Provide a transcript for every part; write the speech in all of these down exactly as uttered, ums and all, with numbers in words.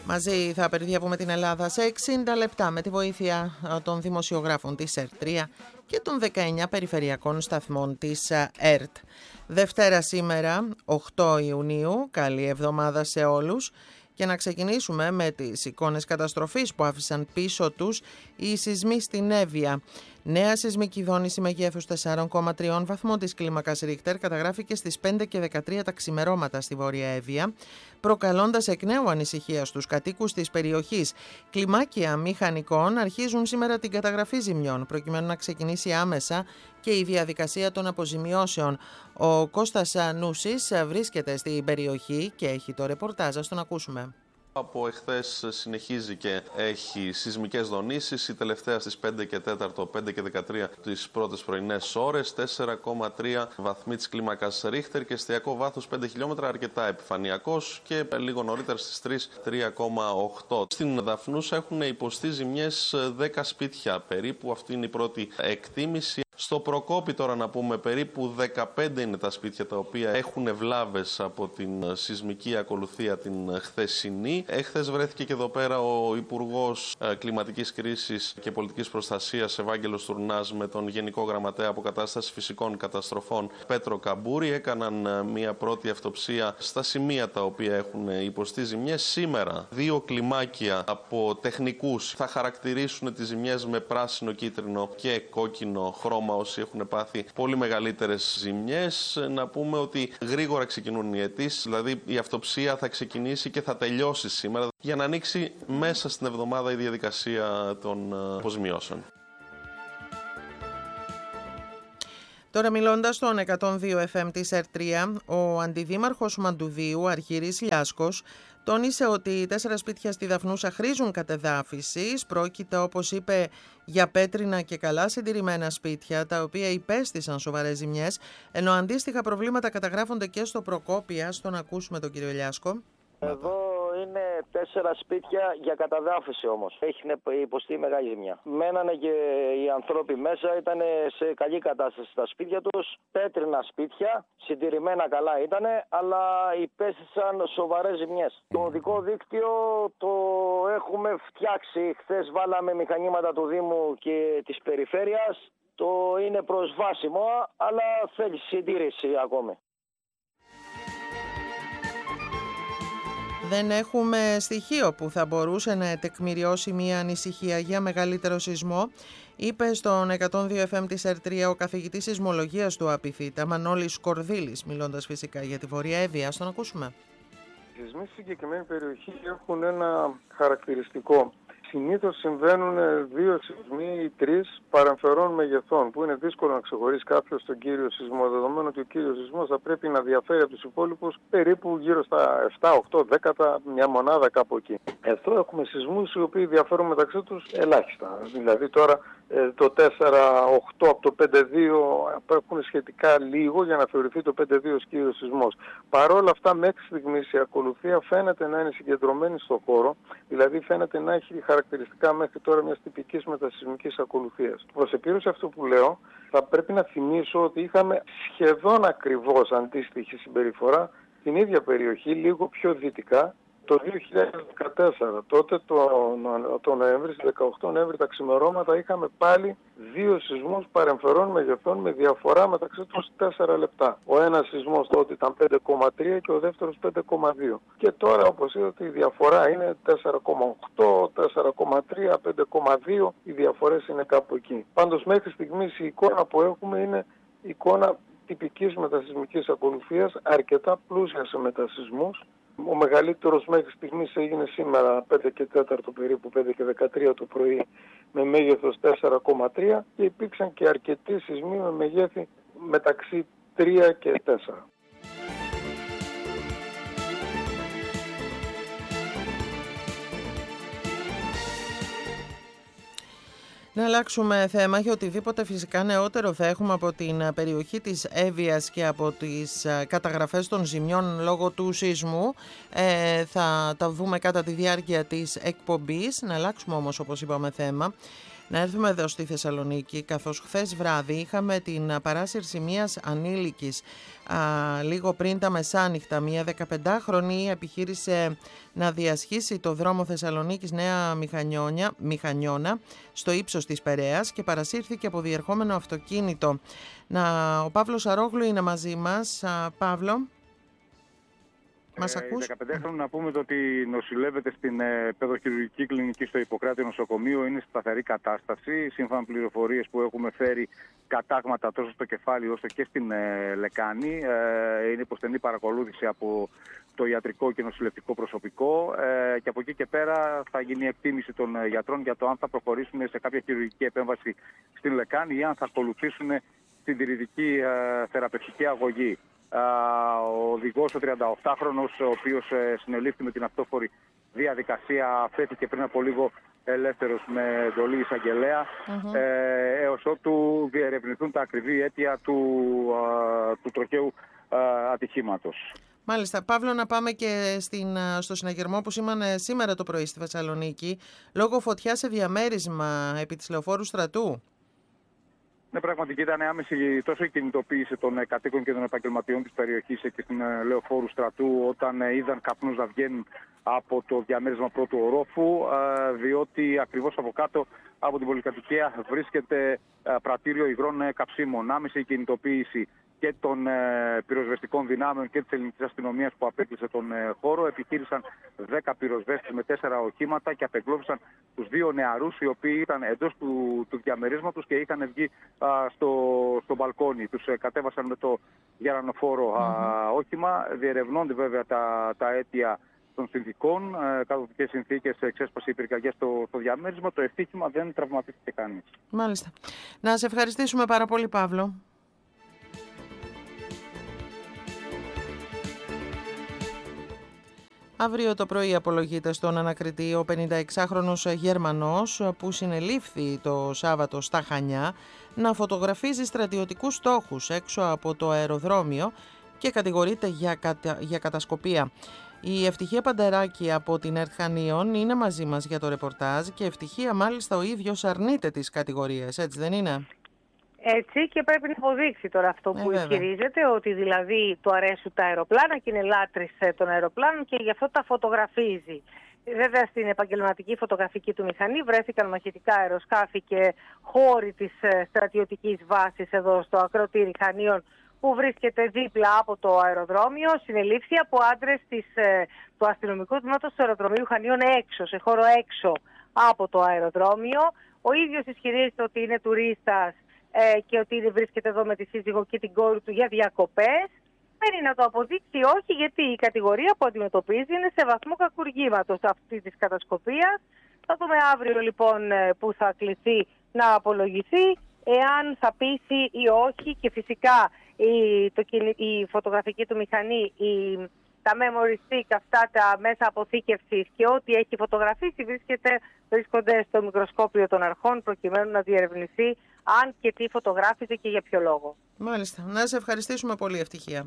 Μαζί θα περιδιαβούμε την Ελλάδα σε εξήντα λεπτά με τη βοήθεια των δημοσιογράφων της ΕΡΤ τρία και των δεκαεννιά περιφερειακών σταθμών της ΕΡΤ. Δευτέρα σήμερα, οκτώ Ιουνίου, καλή εβδομάδα σε όλους. Και να ξεκινήσουμε με τις εικόνες καταστροφής που άφησαν πίσω τους οι σεισμοί στην Εύβοια. Νέα σεισμική δόνηση μεγέθους τέσσερα κόμμα τρία βαθμών της κλίμακας Ρίχτερ καταγράφηκε στις πέντε και δεκατρία τα ξημερώματα στη Βόρεια Εύβοια, προκαλώντας εκ νέου ανησυχία στους κατοίκους της περιοχής. Κλιμάκια μηχανικών αρχίζουν σήμερα την καταγραφή ζημιών, προκειμένου να ξεκινήσει άμεσα και η διαδικασία των αποζημιώσεων. Ο Κώστας Νούσης βρίσκεται στην περιοχή και έχει το ρεπορτάζ, ας τον ακούσουμε. Από εχθές συνεχίζει και έχει σεισμικές δονήσεις, η τελευταία στις πέντε και τέσσερα, πέντε και δεκατρία τις πρώτες πρωινές ώρες, τέσσερα κόμμα τρία βαθμοί της κλίμακας Ρίχτερ και εστιακό βάθος πέντε χιλιόμετρα, αρκετά επιφανειακός, και λίγο νωρίτερα στις τρεις, τρία κόμμα οκτώ. Στην Δαφνούσα έχουν υποστεί ζημιές δέκα σπίτια περίπου, αυτή είναι η πρώτη εκτίμηση. Στο Προκόπη τώρα να πούμε περίπου δεκαπέντε είναι τα σπίτια τα οποία έχουν βλάβες από την σεισμική ακολουθία την χθεσινή. Εχθές βρέθηκε και εδώ πέρα ο Υπουργός Κλιματικής Κρίσης και Πολιτικής Προστασίας Ευάγγελος Τουρνάς με τον Γενικό Γραμματέα Αποκατάστασης Φυσικών Καταστροφών Πέτρο Καμπούρη. Έκαναν μια πρώτη αυτοψία στα σημεία τα οποία έχουν υποστεί ζημιές. Σήμερα δύο κλιμάκια από τεχνικούς θα χαρακτηρίσουν τις ζημιές με πράσινο, κίτρινο και κόκκινο χρώμα όσοι έχουν πάθει πολύ μεγαλύτερες ζημιές. Να πούμε ότι γρήγορα ξεκινούν οι αιτήσεις, δηλαδή η αυτοψία θα ξεκινήσει και θα τελειώσει σήμερα για να ανοίξει μέσα στην εβδομάδα η διαδικασία των αποζημιώσεων. Τώρα μιλώντας στον εκατόν δύο εφ εμ της ΕΡΤ τρία, ο αντιδήμαρχος Μαντουδίου, Αρχήρης Λιάσκος, τόνισε ότι τέσσερα σπίτια στη Δαφνούσα χρήζουν κατεδάφισης. Πρόκειται, όπως είπε, για πέτρινα και καλά συντηρημένα σπίτια, τα οποία υπέστησαν σοβαρές ζημιές, ενώ αντίστοιχα προβλήματα καταγράφονται και στο Προκόπια. Στον ακούσουμε τον κύριο Λιάσκο. Εδώ είναι τέσσερα σπίτια για καταδάφιση όμως. Έχει υποστεί μεγάλη ζημιά. Μένανε και οι άνθρωποι μέσα, ήταν σε καλή κατάσταση στα σπίτια τους. Πέτρινα σπίτια, συντηρημένα καλά ήτανε, αλλά υπέστησαν σοβαρές ζημιές. Το οδικό δίκτυο το έχουμε φτιάξει. Χθες βάλαμε μηχανήματα του Δήμου και της Περιφέρειας. Το είναι προσβάσιμο, αλλά θέλει συντήρηση ακόμη. Δεν έχουμε στοιχείο που θα μπορούσε να τεκμηριώσει μια ανησυχία για μεγαλύτερο σεισμό, είπε στον εκατόν δύο εφ εμ της ΕΡΤ τρία ο καθηγητής σεισμολογίας του ΑΠΙΘΙΤΑ, Μανώλης Κορδίλης, μιλώντας φυσικά για τη Βόρεια Εύβοια. Στον ακούσουμε. Οι σεισμοί στη συγκεκριμένη περιοχή έχουν ένα χαρακτηριστικό. Συνήθως συμβαίνουν δύο σεισμοί ή τρεις παρεμφερών μεγεθών, που είναι δύσκολο να ξεχωρίσει κάποιος τον κύριο σεισμό, δεδομένου ότι ο κύριος σεισμός θα πρέπει να διαφέρει από τους υπόλοιπους περίπου γύρω στα επτά, οκτώ, δέκατα, μια μονάδα κάπου εκεί. Εδώ έχουμε σεισμούς οι οποίοι διαφέρουν μεταξύ τους ελάχιστα. Δηλαδή τώρα το τέσσερα οκτώ από το πέντε δύο απέχουν σχετικά λίγο για να θεωρηθεί το πέντε δύο ως κύριος σεισμός. Παρ' όλα αυτά, μέχρι στιγμής η ακολουθία φαίνεται να είναι συγκεντρωμένη στον χώρο, δηλαδή φαίνεται να έχει χαρακτηριστικά μέχρι τώρα μιας τυπικής μετασεισμικής ακολουθίας. Προς επίρρωση αυτό που λέω, θα πρέπει να θυμίσω ότι είχαμε σχεδόν ακριβώς αντίστοιχη συμπεριφορά στην ίδια περιοχή, λίγο πιο δυτικά, το δύο χιλιάδες δεκατέσσερα. Τότε το, το Νοέμβρη, στις δεκαοκτώ Νοέμβρη, τα ξημερώματα είχαμε πάλι δύο σεισμούς παρεμφερών μεγεθών με διαφορά μεταξύ τους τέσσερα λεπτά. Ο ένας σεισμός τότε ήταν πέντε κόμμα τρία και ο δεύτερος πέντε κόμμα δύο. Και τώρα, όπως είδατε, η διαφορά είναι τέσσερα κόμμα οκτώ, τέσσερα κόμμα τρία, πέντε κόμμα δύο. Οι διαφορές είναι κάπου εκεί. Πάντως, μέχρι στιγμής η εικόνα που έχουμε είναι εικόνα τυπικής μετασεισμικής ακολουθίας, αρκετά πλούσια σε μετασεισμούς. Ο μεγαλύτερος μέχρι στιγμής έγινε σήμερα πέντε και τέσσερα περίπου, πέντε και δεκατρία το πρωί, με μέγεθος τέσσερα κόμμα τρία, και υπήρξαν και αρκετοί σεισμοί με μεγέθη μεταξύ τρία και τέσσερα. Να αλλάξουμε θέμα για οτιδήποτε φυσικά νεότερο θα έχουμε από την περιοχή της Εύβοιας και από τις καταγραφές των ζημιών λόγω του σεισμού. Ε, θα τα δούμε κατά τη διάρκεια της εκπομπής. Να αλλάξουμε όμως, όπως είπαμε, θέμα. Να έρθουμε εδώ στη Θεσσαλονίκη, καθώς χθες βράδυ είχαμε την παράσυρση μιας ανήλικης α, λίγο πριν τα μεσάνυχτα. Μια δεκαπεντάχρονη επιχείρησε να διασχίσει το δρόμο Θεσσαλονίκης Νέα Μηχανιώνα, Μηχανιώνα στο ύψος της Περαίας και παρασύρθηκε από διερχόμενο αυτοκίνητο. Να, ο Παύλος Αρόγλου είναι μαζί μας. Α, Παύλο. Μας ακούς? Η δεκαπεντάχρονη, να πούμε ότι νοσηλεύεται στην ε, παιδοχειρουργική κλινική στο Ιπποκράτη νοσοκομείο, είναι σε σταθερή κατάσταση. Σύμφωνα με πληροφορίες που έχουμε φέρει, κατάγματα τόσο στο κεφάλι όσο και στην ε, λεκάνη. Ε, είναι υπό στενή παρακολούθηση από το ιατρικό και νοσηλευτικό προσωπικό ε, και από εκεί και πέρα θα γίνει εκτίμηση των ε, γιατρών για το αν θα προχωρήσουν σε κάποια χειρουργική επέμβαση στην λεκάνη ή αν θα ακολουθήσουν συντηρητική ε, θεραπευτική αγωγή. Ο οδηγός, ο τριανταοκτάχρονος, ο οποίος συνελήφθη με την αυτόφορη διαδικασία, φέθηκε πριν από λίγο ελεύθερος με εντολή εισαγγελέα, mm-hmm. ε, έως ότου διερευνηθούν τα ακριβή αίτια του, α, του τροχαίου α, ατυχήματος. Μάλιστα. Παύλο, να πάμε και στην, στο συναγερμό που σήμανε σήμερα το πρωί στη Θεσσαλονίκη, λόγω φωτιάς σε διαμέρισμα επί της Λεωφόρου Στρατού. Ναι, πραγματικά ήταν άμεση τόσο η κινητοποίηση των κατοίκων και των επαγγελματιών της περιοχής και στην Λεωφόρου Στρατού όταν είδαν καπνούς να βγαίνουν από το διαμέρισμα πρώτου ορόφου, διότι ακριβώς από κάτω από την πολυκατοικία βρίσκεται πρατήριο υγρών καυσίμων. Άμεση η κινητοποίηση και των ε, πυροσβεστικών δυνάμεων και της ελληνικής αστυνομίας που απέκλεισε τον ε, χώρο. Επιχείρησαν δέκα πυροσβέστες με τέσσερα οχήματα και απεγκλώβησαν τους δύο νεαρούς οι οποίοι ήταν εντός του, του διαμερίσματος και είχαν βγει α, στο, στο μπαλκόνι. Τους ε, κατέβασαν με το γερανοφόρο mm-hmm. όχημα. Διερευνώνται βέβαια τα, τα αίτια των συνθήκων. Ε, κάτω ποιες συνθήκες εξέσπασε η πυρκαγιά στο, στο διαμέρισμα. Το ευτύχημα δεν τραυματίστηκε κανείς. Μάλιστα. Να σε ευχαριστήσουμε πάρα πολύ, Παύλο. Αύριο το πρωί απολογείται στον ανακριτή ο πενηνταεξάχρονος Γερμανός που συνελήφθη το Σάββατο στα Χανιά να φωτογραφίζει στρατιωτικούς στόχους έξω από το αεροδρόμιο και κατηγορείται για, κατα... για κατασκοπία. Η Ευτυχία Παντεράκη από την ΕΡΤ Χανίων είναι μαζί μας για το ρεπορτάζ και Ευτυχία μάλιστα ο ίδιος αρνείται τις κατηγορίες, έτσι δεν είναι? Έτσι, και πρέπει να αποδείξει τώρα αυτό που ε, ισχυρίζεται, ότι δηλαδή του αρέσουν τα αεροπλάνα και είναι λάτρης των αεροπλάνων και γι' αυτό τα φωτογραφίζει. Βέβαια στην επαγγελματική φωτογραφική του μηχανή βρέθηκαν μαχητικά αεροσκάφη και χώροι της στρατιωτικής βάσης εδώ στο ακροτήρι Χανίων που βρίσκεται δίπλα από το αεροδρόμιο. Συνελήφθη από άντρες της, του αστυνομικού τμήματος του αεροδρομίου Χανίων έξω, σε χώρο έξω από το αεροδρόμιο. Ο ίδιος ισχυρίζεται ότι είναι τουρίστας και ότι βρίσκεται εδώ με τη σύζυγο και την κόρη του για διακοπές. Μένει να το αποδείξει όχι, γιατί η κατηγορία που αντιμετωπίζει είναι σε βαθμό κακουργήματος αυτή της κατασκοπίας. Θα δούμε αύριο λοιπόν που θα κληθεί να απολογηθεί, εάν θα πείσει ή όχι, και φυσικά η, το, η φωτογραφική του μηχανή, η, τα memory stick, αυτά τα μέσα αποθήκευσης και ό,τι έχει φωτογραφίσει βρίσκεται, βρίσκονται στο μικροσκόπιο των αρχών προκειμένου να διερευνηθεί αν και τι φωτογράφησε και για ποιο λόγο. Μάλιστα. Να σε ευχαριστήσουμε πολύ, Ευτυχία.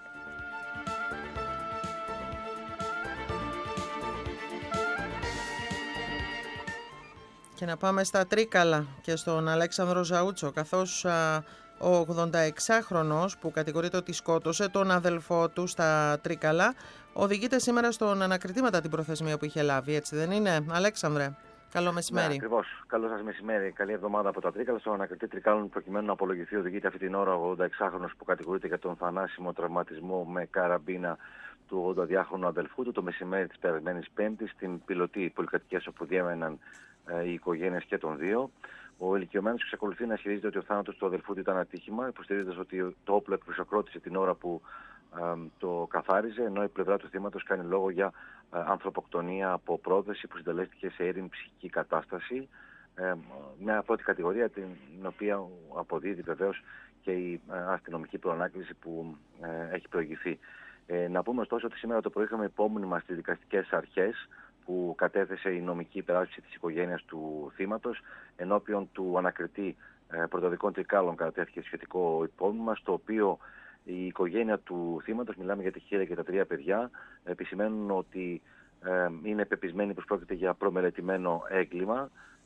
Και να πάμε στα Τρίκαλα και στον Αλέξανδρο Ζαούτσο, καθώς α, ο ογδονταεξάχρονος που κατηγορείται ότι σκότωσε τον αδελφό του στα Τρίκαλα οδηγείται σήμερα στον ανακριτή μετά την προθεσμία που είχε λάβει, έτσι δεν είναι, Αλέξανδρε? Καλό μεσημέρι. Ναι, ακριβώς. Καλό σας μεσημέρι. Καλή εβδομάδα από τα Τρίκαλα. Στον ανακριτή Τρικάλων, προκειμένου να απολογηθεί, οδηγείται αυτή την ώρα ο ογδονταεξάχρονος που κατηγορείται για τον θανάσιμο τραυματισμό με καραμπίνα του ογδονταδυάχρονου αδελφού του το μεσημέρι της περασμένης Πέμπτης στην πιλωτή πολυκατοικίας όπου διέμεναν ε, οι οικογένειες και των δύο. Ο ηλικιωμένος εξακολουθεί να ισχυρίζεται ότι ο θάνατος του αδελφού του ήταν ατύχημα, υποστηρίζοντας ότι το όπλο εκπροσωπρότησε την ώρα που ε, το καθάριζε, ενώ η πλευρά του θύματος κάνει λόγο για ε, ανθρωποκτονία από πρόθεση που συντελέστηκε σε αίριμη ψυχική κατάσταση. Ε, μια πρώτη κατηγορία την οποία αποδίδει βεβαίως και η ε, αστυνομική προανάκληση που ε, έχει προηγηθεί. Ε, να πούμε ωστόσο ότι σήμερα το πρωί είχαμε υπόμνημα στις δικαστικές αρχές που κατέθεσε η νομική υπεράσπιση της οικογένειας του θύματος. Ενώπιον του ανακριτή ε, πρωτοδικών Τρικάλων κατέθηκε σχετικό υπόμνημα, στο οποίο η οικογένεια του θύματος, μιλάμε για τη Χίρα και τα τρία παιδιά, επισημαίνουν ότι ε, είναι πεπισμένοι πως πρόκειται για προμελετημένο έγκλημα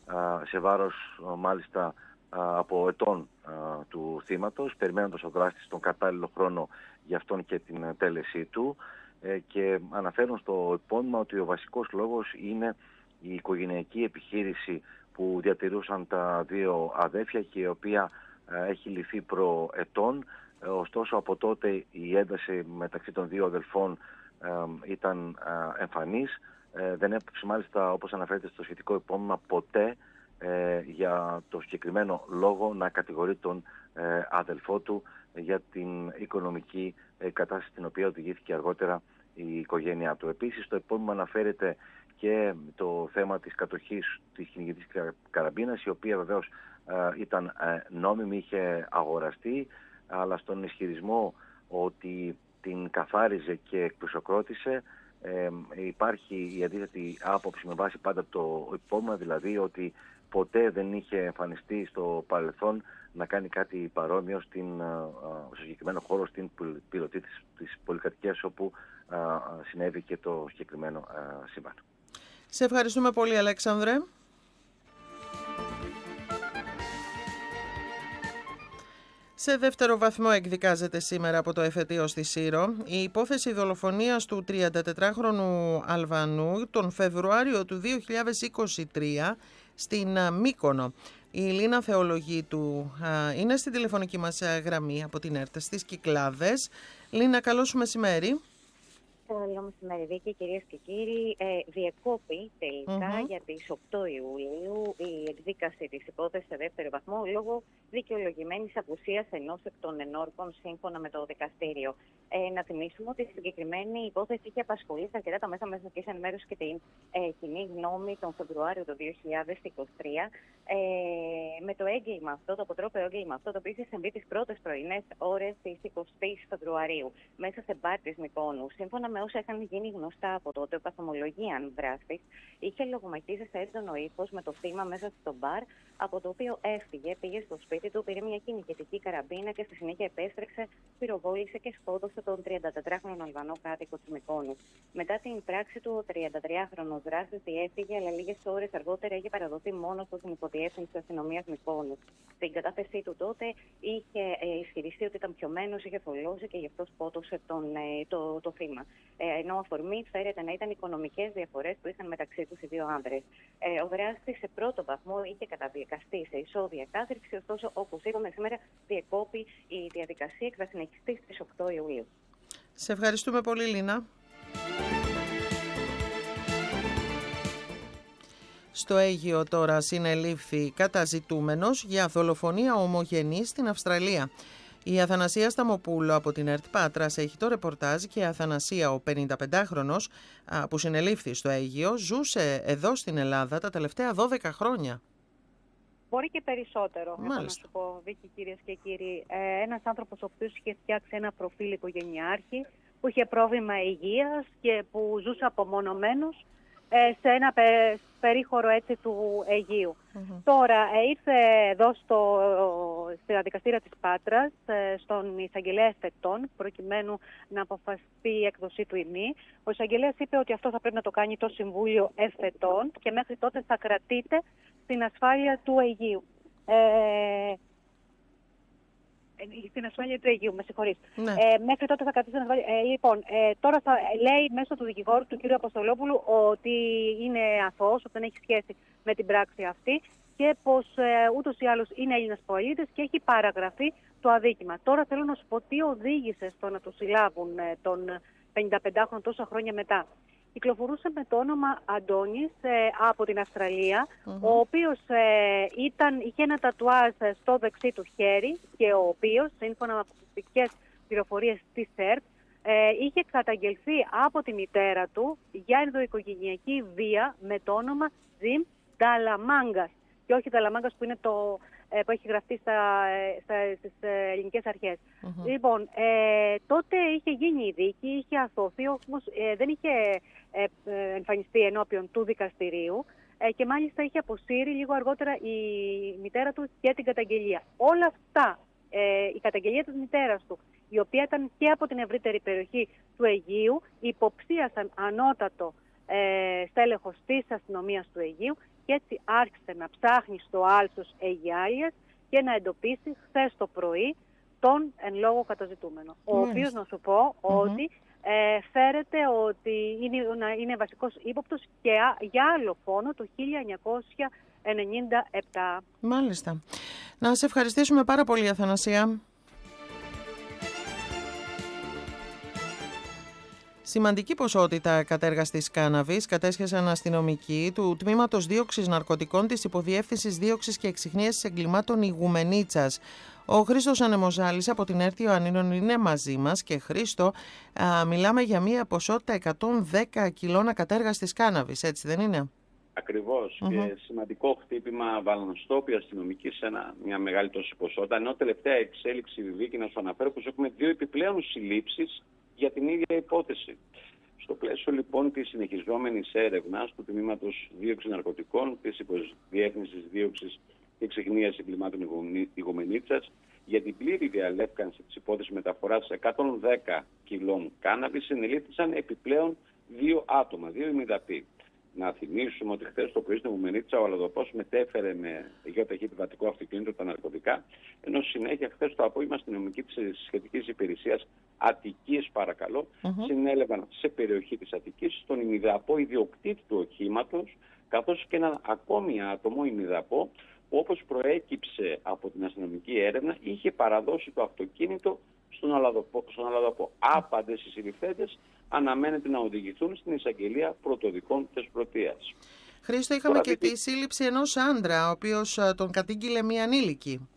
σε βάρος μάλιστα από ετών του θύματος, περιμένοντας ο δράστης τον κατάλληλο χρόνο για αυτόν και την τέλεσή του, και αναφέρουν στο υπόμνημα ότι ο βασικός λόγος είναι η οικογενειακή επιχείρηση που διατηρούσαν τα δύο αδέφια και η οποία έχει λυθεί προ ετών. Ωστόσο από τότε η ένταση μεταξύ των δύο αδελφών ήταν εμφανής. Δεν έπρεπε μάλιστα, όπως αναφέρεται στο σχετικό υπόμνημα, ποτέ ε, για το συγκεκριμένο λόγο να κατηγορεί τον ε, αδελφό του για την οικονομική ε, κατάσταση στην οποία οδηγήθηκε αργότερα η οικογένειά του. Επίσης, στο υπόμνημα αναφέρεται και το θέμα της κατοχής της κυνηγητής καραμπίνας, η οποία βεβαίως ε, ήταν ε, νόμιμη, είχε αγοραστεί, αλλά στον ισχυρισμό ότι την καθάριζε και εκπλουσιοκρότησε, Ε, υπάρχει η αντίθετη άποψη με βάση πάντα το υπόμνημα, δηλαδή ότι ποτέ δεν είχε εμφανιστεί στο παρελθόν να κάνει κάτι παρόμοιο στην, στο συγκεκριμένο χώρο, στην πιλωτή της, της πολυκατοικίας, όπου α, συνέβη και το συγκεκριμένο α, σύμπαν. Σε ευχαριστούμε πολύ, Αλέξανδρε. Σε δεύτερο βαθμό εκδικάζεται σήμερα από το εφετείο στη Σύρο η υπόθεση δολοφονίας του τριαντατετράχρονου Αλβανού τον Φεβρουάριο του δύο χιλιάδες είκοσι τρία στην Μύκονο. Η Λίνα Θεολογίτου είναι στην τηλεφωνική μας γραμμή από την ΕΡΤ στις Κυκλάδες. Λίνα, καλό σου μεσημέρι. Καλό μεσημέρι, Βίκη, κυρίες και κύριοι. Ε, διεκόπη τελικά mm-hmm. για τις οκτώ Ιουλίου η εκδίκαση της υπόθεσης σε δεύτερο βαθμό λόγω δικαιολογημένης απουσίας ενός εκ των ενόρκων σύμφωνα με το δικαστήριο. Ε, να θυμίσουμε ότι η συγκεκριμένη υπόθεση είχε απασχολήσει αρκετά τα μέσα μαζικής ενημέρωσης και την ε, κοινή γνώμη τον Φεβρουάριο του δύο χιλιάδες είκοσι τρία ε, με το έγκλημα αυτό, το αποτρόπαιο έγκλημα αυτό, το οποίο είχε συμβεί τις πρώτες πρωινές ώρες της εικοστής Φεβρουαρίου μέσα σε μπαρ της Μυκόνου. Σύμφωνα με όσα είχαν γίνει γνωστά από τότε, ο καθομολογίαν δράστης είχε λογομαχήσει σε έντονο ύφος με το θύμα μέσα στο μπαρ, από το οποίο έφυγε, πήγε στο σπίτι του, πήρε μια κυνηγητική καραμπίνα και στη συνέχεια επέστρεψε, πυροβόλησε και σκότωσε τον τριαντατετράχρονο Αλβανό κάτοικο της Μυκόνου. Μετά την πράξη του, ο τριαντατριάχρονος δράστης διέφυγε, αλλά λίγες ώρες αργότερα είχε παραδοθεί μόνος του στην υποδιεύθυνση της αστυνομίας Μυκόνου. Στην κατάθεσή του τότε είχε ε, ισχυριστεί ότι ήταν πιωμένος, είχε θολώσει και γι' αυτό σκότωσε τον, ε, το, το θύμα. Ε, ενώ αφορμή φέρεται να ήταν οικονομικές διαφορές που είχαν μεταξύ τους οι δύο άνδρες. Ε, ο δράστης σε πρώτο βαθμό είχε καταδικαστεί σε ισόβια κάθριξη, ωστόσο, όπως είπαμε σήμερα, διεκόπη η διαδικασία και θα συνεχιστεί στις οκτώ Ιουλίου. Σε ευχαριστούμε πολύ, Λίνα. Στο Αίγυο τώρα συνελήφθη καταζητούμενος για δολοφονία ομογενής στην Αυστραλία. Η Αθανασία Σταμοπούλου από την ΕΡΤ Πάτρας έχει το ρεπορτάζ και η Αθανασία, ο πενηνταπεντάχρονος που συνελήφθη στο Αίγυο, ζούσε εδώ στην Ελλάδα τα τελευταία δώδεκα χρόνια. Μπορεί και περισσότερο, Μάλιστα. να σου πω, Βίκη, κυρίες και κύριοι. Ε, ένας άνθρωπος ο οποίος είχε φτιάξει ένα προφίλ οικογενειάρχη, που είχε πρόβλημα υγείας και που ζούσε απομονωμένος ε, σε ένα πε, περίχωρο έτσι του Αιγείου. Mm-hmm. Τώρα ε, ήρθε εδώ στο, στα δικαστήρια της Πάτρας, ε, στον εισαγγελέα εφετών, προκειμένου να αποφασιστεί η έκδοσή του ή μη. Ο εισαγγελέας είπε ότι αυτό θα πρέπει να το κάνει το Συμβούλιο Εφετών και μέχρι τότε θα κρατείται στην ασφάλεια του Αιγείου. Ε, στην ασφάλεια του Αιγείου, με συγχωρείς. Ναι. Ε, μέχρι τότε θα κρατήσει την ασφάλεια. Ε, λοιπόν, ε, τώρα θα λέει μέσω του δικηγόρου του κ. Αποστολόπουλου ότι είναι αθώος, ότι δεν έχει σχέση με την πράξη αυτή και πως ε, ούτως ή άλλως είναι Έλληνας πολίτης και έχει παραγραφεί το αδίκημα. Τώρα θέλω να σου πω τι οδήγησε στο να το συλλάβουν ε, τον πενηνταπεντάχρονο τόσα χρόνια μετά. Κυκλοφορούσε με το όνομα Αντώνης ε, από την Αυστραλία, mm-hmm. ο οποίος ε, ήταν, είχε ένα τατουάζ στο δεξί του χέρι και ο οποίος, σύμφωνα με αποκριστικές πληροφορίες της ΕΡΤ, ε, είχε καταγγελθεί από τη μητέρα του για ενδοοικογενειακή βία με το όνομα Τζιμ Νταλαμάγκας και όχι Νταλαμάγκας που είναι το... που έχει γραφτεί στα, στα, στις ελληνικές αρχές. Mm-hmm. Λοιπόν, ε, τότε είχε γίνει η δίκη, είχε αθώθει, όμως ε, δεν είχε ε, ε, εμφανιστεί ενώπιον του δικαστηρίου ε, και μάλιστα είχε αποσύρει λίγο αργότερα η μητέρα του και την καταγγελία. Όλα αυτά, ε, η καταγγελία της μητέρας του, η οποία ήταν και από την ευρύτερη περιοχή του Αιγείου, υποψίασαν ανώτατο ε, στέλεχος της αστυνομίας του Αιγείου και έτσι άρχισε να ψάχνει στο άλσος Αιγιάλιας και να εντοπίσει χθες το πρωί τον εν λόγω καταζητούμενο. Ο Μάλιστα. οποίος, να σου πω, Mm-hmm. ότι ε, φέρεται ότι είναι, είναι βασικός ύποπτος και α, για άλλο φόνο το χίλια εννιακόσια ενενήντα επτά. Μάλιστα. Να σε ευχαριστήσουμε πάρα πολύ, Αθανασία. Σημαντική ποσότητα κατέργαστης κάναβης κατέσχεσαν αστυνομικοί του Τμήματος Δίωξης Ναρκωτικών της Υποδιεύθυνσης Δίωξης και Εξιχνίασης Εγκλημάτων Ιγουμενίτσας. Ο Χρήστος Ανεμοζάλης από την Έρτη Ιωαννίνων είναι μαζί μας και Χρήστο, α, μιλάμε για μια ποσότητα εκατόν δέκα κιλών ακατέργαστης κάναβης, έτσι δεν είναι? Ακριβώς. Mm-hmm. Και σημαντικό χτύπημα βάλαν στο οποίο οι αστυνομικοί σε ένα, μια μεγάλη τόση ποσότητα. Ενώ τελευταία εξέλιξη, Βίκη, να σου αναφέρω πως έχουμε δύο επιπλέον συλλήψεις για την ίδια υπόθεση. Στο πλαίσιο λοιπόν της συνεχιζόμενης έρευνας του Τμήματος Δίωξης Ναρκωτικών της Υποδιεύθυνσης Δίωξης και Εξιχνίασης Εγκλημάτων Ιγουμενίτσας για την πλήρη διαλεύκανση της υπόθεσης μεταφοράς εκατόν δέκα κιλών κάναβης συνελήφθησαν επιπλέον δύο άτομα, δύο ημιδαποί. Να θυμίσουμε ότι χθες το πρωί στην Ιγουμενίτσα ο αλλοδαπός μετέφερε με γεωταχή επιβατικό αυτοκίνητο τα ναρκωτικά, ενώ συνέχεια χθες το απόγευμα αστυνομικοί της σχετικής υπηρεσίας Αττικής, παρακαλώ, mm-hmm. συνέλαβαν σε περιοχή της Αττικής τον ημιδαπό ιδιοκτήτη του οχήματος, καθώς και έναν ακόμη άτομο ημιδαπό, που όπως προέκυψε από την αστυνομική έρευνα είχε παραδώσει το αυτοκίνητο στον αλλοδαπό. Στον αλλοδαπό. Άπαντες οι συλληφθέντες αναμένεται να οδηγηθούν στην εισαγγελία πρωτοδικών Θεσπρωτείας. Χρήστο, είχαμε Τώρα, και δι... τη σύλληψη ενός άντρα, ο οποίος α, τον κατήγγειλε μία ανήλικη.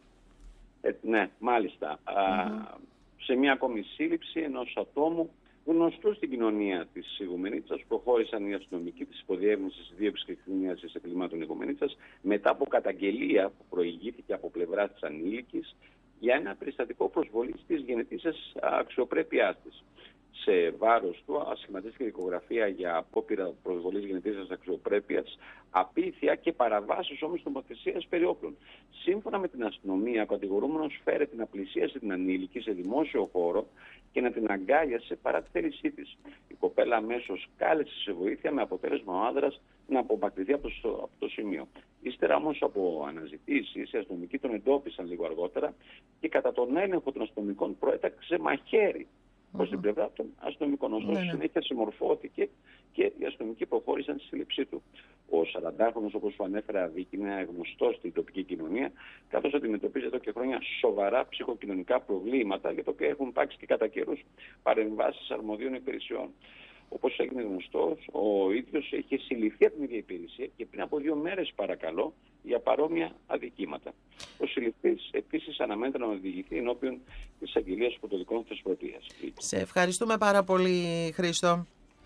Ε, ναι, μάλιστα. Mm-hmm. Α, σε μία ακόμη σύλληψη ενός ατόμου γνωστού στην κοινωνία της Ιγουμενίτσας, προχώρησαν οι αστυνομικοί της Υποδιεύθυνσης Δίωξης και Εξιχνίασης Εγκλημάτων Ιγουμενίτσας μετά από καταγγελία που προηγήθηκε από πλευρά της ανήλικης για ένα περιστατικό προσβολής της γενετήσιας αξιοπρέπειάς της. Σε βάρος του ασχηματίστηκε δικογραφία για απόπειρα προσβολής γενετήσιας αξιοπρέπειας, απίθεια και παραβάσεις όμως νομοθεσίας περί όπλων. Σύμφωνα με την αστυνομία, ο κατηγορούμενος φέρεται να πλησίασε την ανήλικη σε δημόσιο χώρο και να την αγκάλιασε παρά τη θέλησή της. Η κοπέλα αμέσως κάλεσε σε βοήθεια με αποτέλεσμα ο άνδρας να απομακρυνθεί από το, από το σημείο. Ύστερα όμως από αναζητήσεις, οι αστυνομικοί τον εντόπισαν λίγο αργότερα και κατά τον έλεγχο των αστυνομικών προέταξε μαχαίρι προς mm-hmm. την πλευρά των αστυνομικών. Ωστόσο, mm-hmm. συνέχεια συμμορφώθηκε και οι αστυνομικοί προχώρησαν στη σύλληψή του. Ο σαραντάχρονος, όπως σου ανέφερα, Βίκη, είναι γνωστός στην τοπική κοινωνία, καθώς αντιμετωπίζει εδώ και χρόνια σοβαρά ψυχοκοινωνικά προβλήματα, για τα οποία έχουν υπάρξει και κατά καιρούς παρεμβάσεις αρμοδίων υπηρεσιών. Όπως έγινε γνωστός, ο ίδιος είχε συλληφθεί από την ίδια υπηρεσία και πριν από δύο μέρες, παρακαλώ, για παρόμοια αδικήματα. Ο συλληφθής επίσης αναμένεται να οδηγηθεί ενώπιον της Αγγελίας Πρωτοδικών Θεσπρωτείας. Σε ευχαριστούμε πάρα πολύ, Χρήστο.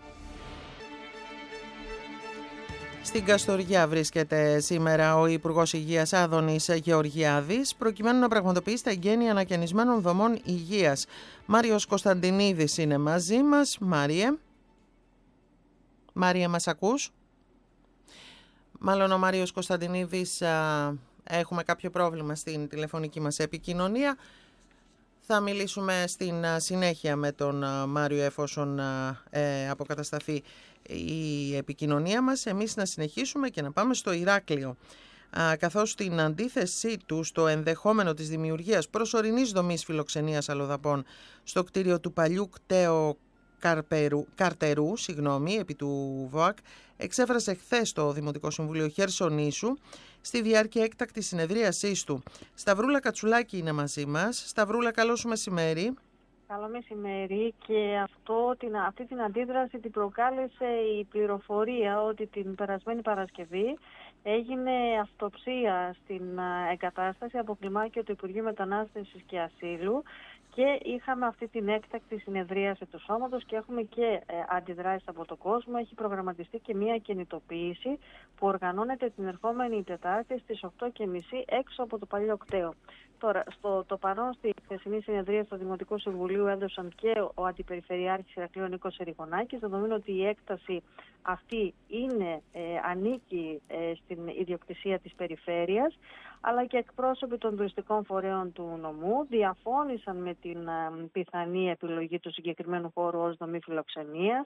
Στην Καστοριά βρίσκεται σήμερα ο Υπουργός Υγείας Άδωνης Γεωργιάδης, προκειμένου να πραγματοποιήσει τα εγγένεια ανακαινισμένων δομών υγείας. Μάριος Κωνσταντινίδης είναι μαζί μας. Μάριε. Μάριε, μας ακούς? Μάλλον ο Μάριος Κωνσταντινίδης, α, έχουμε κάποιο πρόβλημα στην τηλεφωνική μας επικοινωνία. Θα μιλήσουμε στην συνέχεια με τον Μάριο εφόσον ε, αποκατασταθεί η επικοινωνία μας. Εμείς να συνεχίσουμε και να πάμε στο Ηράκλειο, α, καθώς στην αντίθεσή του στο ενδεχόμενο της δημιουργίας προσωρινής δομής φιλοξενίας αλλοδαπών στο κτίριο του παλιού κταίου Καρπερού, Καρτερού, συγγνώμη, επί του ΒΟΑΚ, εξέφρασε χθες το Δημοτικό Συμβούλιο Χερσονήσου στη διάρκεια έκτακτης συνεδρίασής του. Σταυρούλα Κατσουλάκη είναι μαζί μας. Σταυρούλα, καλό σου μεσημέρι. Καλό μεσημέρι, και αυτό, την, αυτή την αντίδραση την προκάλεσε η πληροφορία ότι την περασμένη Παρασκευή έγινε αυτοψία στην εγκατάσταση από κλιμάκιο του Υπουργείου Μετανάστευσης και Ασύλου και είχαμε αυτή την έκτακτη συνεδρίαση του σώματος και έχουμε και ε, αντιδράσεις από τον κόσμο. Έχει προγραμματιστεί και μια κινητοποίηση που οργανώνεται την ερχόμενη Τετάρτη στις οκτώ και μισή έξω από το παλιό κτέο. Τώρα, στο το παρόν στη χθεσινή συνεδρία στο Δημοτικό Συμβουλίου έδωσαν και ο Αντιπεριφερειάρχης Ηρακλείου Νίκος Ερηγονάκης, δεδομένου ότι η έκταση αυτή είναι, ε, ανήκει ε, στην ιδιοκτησία της περιφέρειας, αλλά και εκπρόσωποι των τουριστικών φορέων του νομού διαφώνησαν με την ε, πιθανή επιλογή του συγκεκριμένου χώρου ως δομή φιλοξενίας. Ο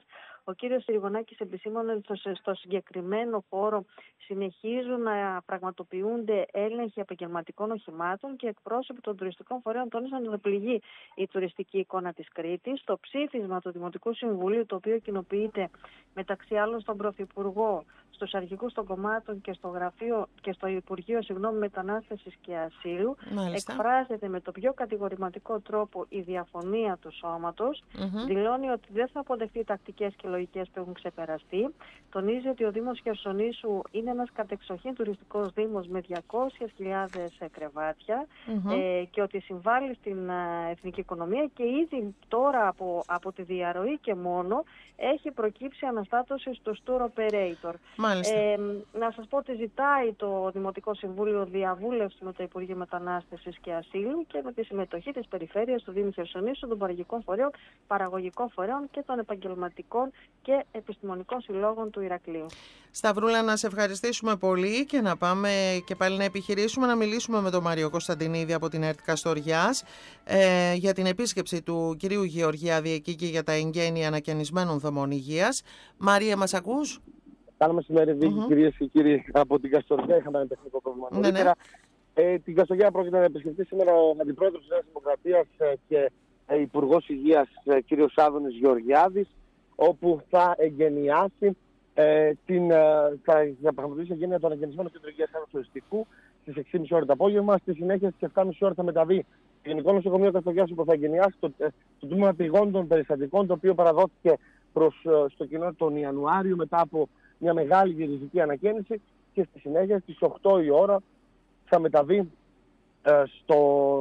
Ο κύριος Συριγωνάκης επισήμανε ότι στο συγκεκριμένο χώρο συνεχίζουν να πραγματοποιούνται έλεγχοι επαγγελματικών οχημάτων και εκπρόσωποι των τουριστικών φορέων τόνισαν ότι πληγεί η τουριστική εικόνα της Κρήτης. Το ψήφισμα του Δημοτικού Συμβουλίου, το οποίο κοινοποιείται μεταξύ άλλων στον Πρωθυπουργό, στους αρχηγούς των κομμάτων και στο, γραφείο, και στο Υπουργείο συγγνώμη, Μετανάστευσης και Ασύλου, Μάλιστα. εκφράζεται με το πιο κατηγορηματικό τρόπο η διαφωνία του σώματος. Mm-hmm. Δηλώνει ότι δεν θα αποδεχτεί τακτικές και λογικές που έχουν ξεπεραστεί. Τονίζει ότι ο Δήμος Χερσονήσου είναι ένας κατεξοχήν τουριστικός δήμος με διακόσιες χιλιάδες κρεβάτια mm-hmm. ε, και ότι συμβάλλει στην ε, εθνική οικονομία και ήδη τώρα από, από τη διαρροή και μόνο έχει προκύψει αναστάτωση στο tour operator. Ε, να σας πω ότι ζητάει το Δημοτικό Συμβούλιο διαβούλευση με το Υπουργείο Μετανάστευσης και Ασύλου και με τη συμμετοχή της Περιφέρειας του Δήμου Χερσονήσου, των παραγωγικών φορέων, παραγωγικών φορέων και των επαγγελματικών και επιστημονικών συλλόγων του Ηρακλείου. Σταυρούλα, να σε ευχαριστήσουμε πολύ και να πάμε και πάλι να επιχειρήσουμε να μιλήσουμε με τον Μάριο Κωνσταντινίδη από την ΕΡΤ Καστοριάς ε, για την επίσκεψη του κυρίου Γεωργιάδη εκεί και για τα εγγένεια ανακαινισμένων δομών υγείας. Μάρια, μας ακούς? Καλό μεσημέρι, Βίκη, mm-hmm. κυρίες και κύριοι από την Καστοριά. Είχαμε ένα τεχνικό πρόβλημα νωρίτερα. Ναι, ναι. ε, την Καστοριά πρόκειται να επισκεφτεί σήμερα ο Αντιπρόεδρος της Νέας Δημοκρατίας ε, και ε, Υπουργός Υγείας ε, κύριος Άδωνης Γεωργιάδης, όπου θα εγγενιάσει ε, την, ε, θα πραγματοποιήσει εγγένεια του ανακαινισμένου κέντρου υγείας τουριστικού στις έξι και μισή ώρα το απόγευμα. Στη συνέχεια στις επτά και μισή ώρα θα μεταβεί το Γενικό Νοσοκομείο Καστοριάς, όπου θα εγγενιάσει το, ε, το τμήμα πηγών των περιστατικών, το οποίο παραδόθηκε προς, ε, στο κοινό τον Ιανουάριο μετά από μια μεγάλη γυριζική ανακαίνιση, και στη συνέχεια στις οκτώ η ώρα θα μεταβεί ε, στο,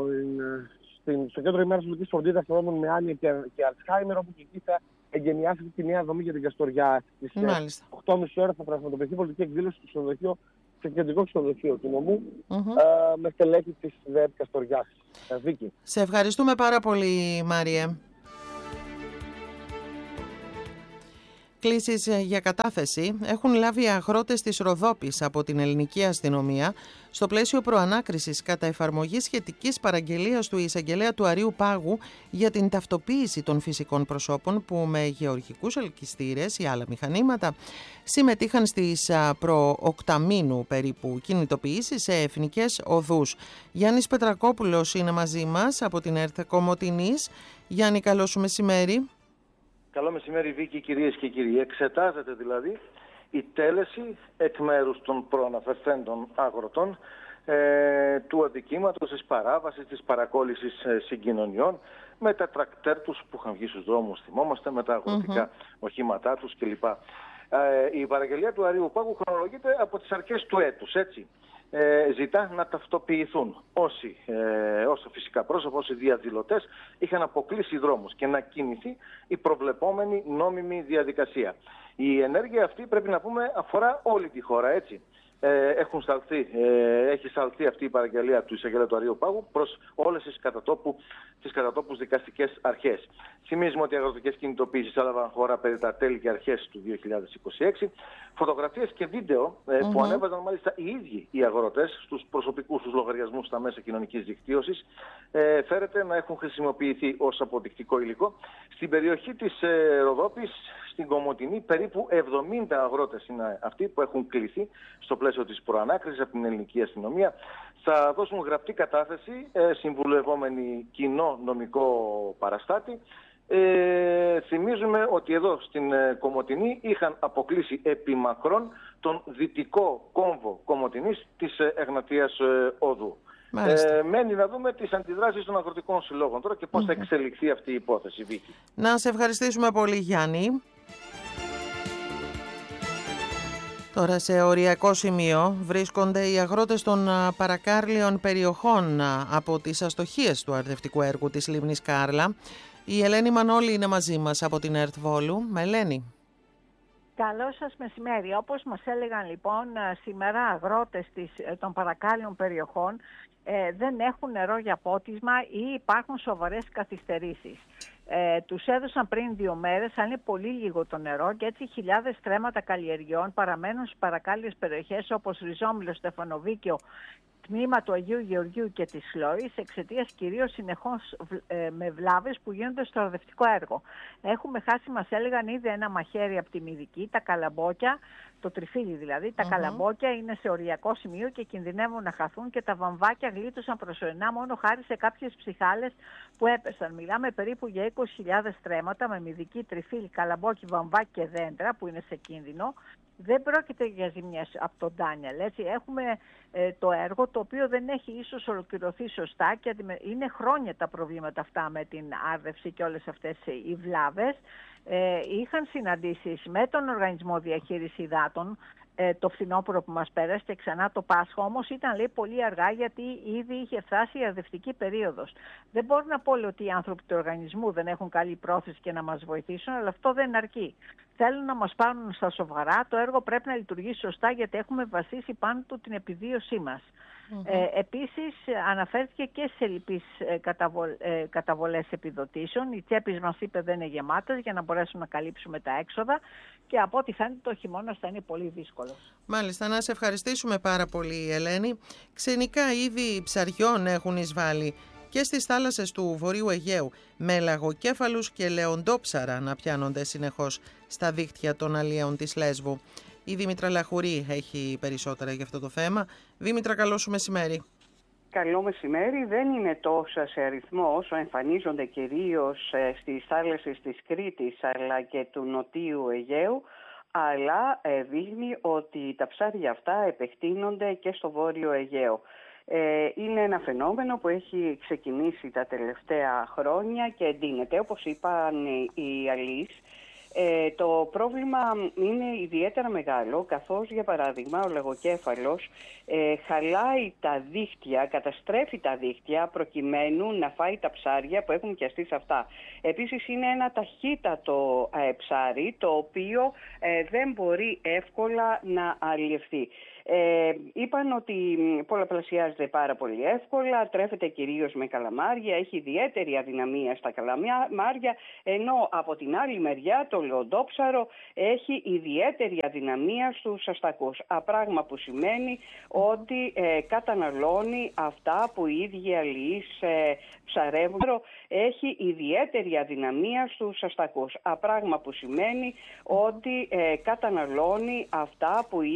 ε, στην, στο κέντρο ημέρας Λογικής Φροντίδας ατόμων με άνοια και, και Αλτσχάιμερ, όπου και εκεί θα εγγενιάσει τη νέα δομή για την Καστοριά. Στις οκτώ και μισή ώρα θα πραγματοποιηθεί πολιτική εκδήλωση στο ξενοδοχείο, στο κεντρικό ξενοδοχείο του νομού, mm-hmm. ε, με στελέχη της ΔΕΕΠ Καστοριάς. Ε, Βίκη. Σε ευχαριστούμε πάρα πολύ, Μάριε. Κλήσεις για κατάθεση έχουν λάβει αγρότες της Ροδόπης από την ελληνική αστυνομία στο πλαίσιο προανάκρισης κατά εφαρμογή σχετικής παραγγελίας του εισαγγελέα του Αρείου Πάγου για την ταυτοποίηση των φυσικών προσώπων που με γεωργικούς ελκυστήρες ή άλλα μηχανήματα συμμετείχαν στις προοκταμήνου περίπου κινητοποιήσεις σε εθνικές οδούς. Γιάννης Πετρακόπουλος είναι μαζί μας από την ΕΡΤ Κομοτηνής. Γιάννη, καλό σου μεσημέρι. Καλό μεσημέρι, Βίκη, κυρίες και κύριοι. Εξετάζεται δηλαδή η τέλεση εκ μέρους των προαναφερθέντων αγροτών ε, του αδικήματος της παράβασης, της παρακόλλησης ε, συγκοινωνιών με τα τρακτέρ τους που είχαν βγει στους δρόμους, θυμόμαστε, με τα αγροτικά mm-hmm. οχήματά τους κλπ. Ε, η παραγγελία του Αρείου Πάγου χρονολογείται από τις αρχές του έτους, έτσι. Ε, ζητά να ταυτοποιηθούν όσοι, ε, όσο φυσικά πρόσωπα, όσοι διαδηλωτές είχαν αποκλείσει δρόμους και να κινηθεί η προβλεπόμενη νόμιμη διαδικασία. Η ενέργεια αυτή, πρέπει να πούμε, αφορά όλη τη χώρα, έτσι. Ε, έχουν σταλθεί, ε, έχει σταλθεί αυτή η παραγγελία του εισαγγελέα του Αρείου Πάγου προς όλες τις κατατόπου, τις κατατόπους δικαστικές αρχές. Θυμίζουμε ότι οι αγροτικές κινητοποίησεις έλαβαν χώρα περί τα τέλη και αρχές του δύο χιλιάδες είκοσι έξι. Φωτογραφίες και βίντεο ε, mm-hmm. που ανέβαζαν μάλιστα οι ίδιοι οι αγρότες στους προσωπικούς τους λογαριασμούς στα μέσα κοινωνικής δικτύωσης ε, φέρεται να έχουν χρησιμοποιηθεί ως αποδεικτικό υλικό. Στην περιοχή της ε, Ροδόπης, στην Κομοτηνή, περίπου εβδομήντα αγρότες είναι αυτοί που έχουν κληθεί στο πλαίσιο της προανάκρισης από την ελληνική αστυνομία. Θα δώσουν γραπτή κατάθεση, ε, συμβουλευόμενοι κοινό νομικό παραστάτη. Ε, θυμίζουμε ότι εδώ στην ε, Κομοτηνή είχαν αποκλείσει επί μακρόν τον δυτικό κόμβο Κομοτηνής της ε, Εγνατίας ε, Οδού. Ε, μένει να δούμε τις αντιδράσεις των αγροτικών συλλόγων τώρα και πώς mm-hmm. θα εξελιχθεί αυτή η υπόθεση, Βίκη. Να σε ευχαριστήσουμε πολύ, Γιάννη. Τώρα σε οριακό σημείο βρίσκονται οι αγρότες των παρακάρλιων περιοχών από τις αστοχίες του αρδευτικού έργου της λίμνης Κάρλα. Η Ελένη Μανώλη είναι μαζί μας από την ΕΡΤ Βόλου. Με Ελένη. Καλό σας μεσημέρι. Όπως μας έλεγαν λοιπόν σήμερα αγρότες της, των παρακάλιων περιοχών ε, δεν έχουν νερό για πότισμα ή υπάρχουν σοβαρές καθυστερήσεις. Ε, τους έδωσαν πριν δύο μέρες, αλλά είναι πολύ λίγο το νερό και έτσι χιλιάδες στρέμματα καλλιεργειών παραμένουν στις παρακάλιες περιοχές όπως Ριζόμυλο, Στεφανοβίκιο, τμήμα του Αγίου Γεωργίου και της Λόρης, εξαιτίας κυρίως συνεχώς ε, με βλάβες που γίνονται στο αρδευτικό έργο. Έχουμε χάσει, μας έλεγαν, ήδη ένα μαχαίρι από τη Μυδική, τα καλαμπόκια, το τριφύλι δηλαδή. Τα uh-huh. καλαμπόκια είναι σε οριακό σημείο και κινδυνεύουν να χαθούν, και τα βαμβάκια γλίτωσαν προσωρινά μόνο χάρη σε κάποιες ψυχάλες που έπεσαν. Μιλάμε περίπου για είκοσι χιλιάδες στρέμματα με Μυδική, τριφύλι, καλαμπόκι, βαμβάκι και δέντρα που είναι σε κίνδυνο. Δεν πρόκειται για ζημιές από τον Ντάνιελ. Έτσι. Έχουμε ε, το έργο το οποίο δεν έχει ίσως ολοκληρωθεί σωστά και είναι χρόνια τα προβλήματα αυτά με την άρδευση και όλες αυτές οι βλάβες. Ε, είχαν συναντήσεις με τον Οργανισμό Διαχείρισης Υδάτων ε, το φθινόπωρο που μας πέρασε και ξανά το Πάσχα, όμως ήταν, λέει, πολύ αργά, γιατί ήδη είχε φτάσει η αρδευτική περίοδος. Δεν μπορώ να πω, λέει, ότι οι άνθρωποι του οργανισμού δεν έχουν καλή πρόθεση και να μας βοηθήσουν, αλλά αυτό δεν αρκεί. Θέλουν να μας πάρουν στα σοβαρά, το έργο πρέπει να λειτουργήσει σωστά, γιατί έχουμε βασίσει πάνω του την επιβίωσή μας. Mm-hmm. Ε, επίσης αναφέρθηκε και σε λυπείς ε, καταβολ, ε, καταβολές επιδοτήσεων. Οι τσέπες, μας είπε, δεν είναι γεμάτες για να μπορέσουμε να καλύψουμε τα έξοδα, και από ό,τι φαίνεται το χειμώνα θα είναι πολύ δύσκολο. Μάλιστα, να σε ευχαριστήσουμε πάρα πολύ, Ελένη. Ξενικά είδη ψαριών έχουν εισβάλει και στις θάλασσες του Βορείου Αιγαίου, με λαγοκέφαλους και λεοντόψαρα να πιάνονται συνεχώς στα δίχτυα των αλιέων της Λέσβου. Η Δήμητρα Λαχουρή έχει περισσότερα για αυτό το θέμα. Δήμητρα, καλό σου μεσημέρι. Καλό μεσημέρι. Δεν είναι τόσα σε αριθμό όσο εμφανίζονται κυρίως στις θάλασσες της Κρήτης αλλά και του Νοτίου Αιγαίου, αλλά δείχνει ότι τα ψάρια αυτά επεκτείνονται και στο Βόρειο Αιγαίο. Είναι ένα φαινόμενο που έχει ξεκινήσει τα τελευταία χρόνια και εντείνεται, όπως είπαν οι αλείς. Ε, το πρόβλημα είναι ιδιαίτερα μεγάλο, καθώς για παράδειγμα ο λαγοκέφαλος ε, χαλάει τα δίχτυα, καταστρέφει τα δίχτυα προκειμένου να φάει τα ψάρια που έχουν πιαστεί σε αυτά. Επίσης είναι ένα ταχύτατο ε, ψάρι, το οποίο ε, δεν μπορεί εύκολα να αλλιευθεί. Ε, είπαν ότι πολλαπλασιάζεται πάρα πολύ εύκολα, τρέφεται κυρίως με καλαμάρια, έχει ιδιαίτερη αδυναμία στα καλαμάρια, ενώ από την άλλη μεριά το λεοντόψαρο έχει ιδιαίτερη αδυναμία στους αστακούς. Πράγμα που σημαίνει ότι ε, καταναλώνει αυτά που οι ίδιοι αλληλείς ε, ψαρεύουν. Έχει ιδιαίτερη αδυναμία στους αστακούς. Πράγμα που σημαίνει ότι ε, καταναλώνει αυτά που οι